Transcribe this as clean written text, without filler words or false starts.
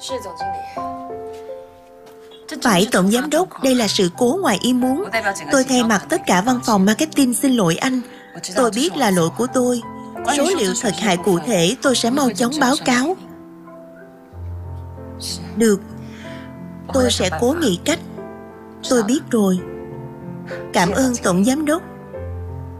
Phải tổng giám đốc, đây là sự cố ngoài ý muốn. Tôi thay mặt tất cả văn phòng marketing xin lỗi anh. Tôi biết là lỗi của tôi. Số liệu thiệt hại cụ thể tôi sẽ mau chóng báo cáo. Được, tôi sẽ cố nghĩ cách. Tôi biết rồi. Cảm ơn tổng giám đốc.